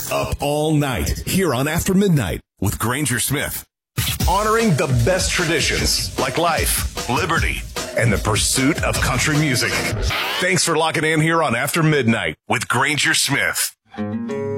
Up all night here on After Midnight with Granger Smith. Honoring the best traditions like life, liberty, and the pursuit of country music. Thanks for locking in here on After Midnight with Granger Smith.